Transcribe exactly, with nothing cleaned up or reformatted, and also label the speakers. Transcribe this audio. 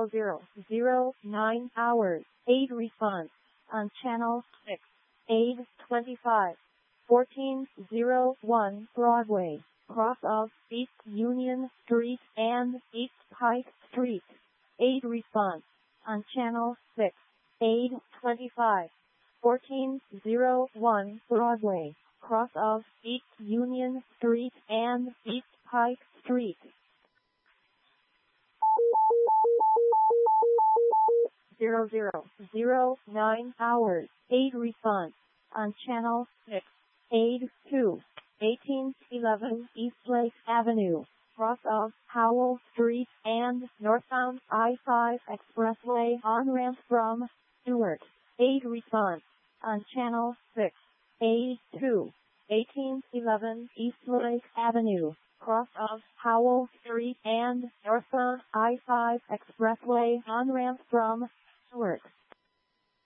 Speaker 1: zero zero zero nine hours. Aid response on channel six. Aid twenty-five fourteen oh one Broadway, cross of East Union Street and East Pike Street. Aid response on channel six. Aid twenty-five fourteen oh one Broadway, cross of East Union Street and East Pike Street. zero zero zero nine hours. Aid response on channel six. Aid two eighteen eleven Eastlake Avenue, cross of Howell Street and northbound I five Expressway on-ramp from Newark. Aid response on channel six. Aid two eighteen eleven Eastlake Avenue, cross of Howell Street and northbound I five Expressway on-ramp from Newark.